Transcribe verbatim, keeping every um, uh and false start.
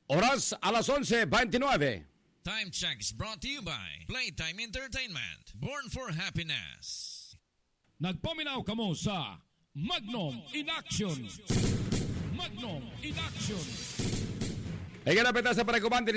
Oras alas onse twenty-nine. Time check is brought to you by Playtime Entertainment. Born for happiness. Nagpaminaw kamo sa Magnum in Action. Magnum in Action. Ikaw na peta sa pagkumantin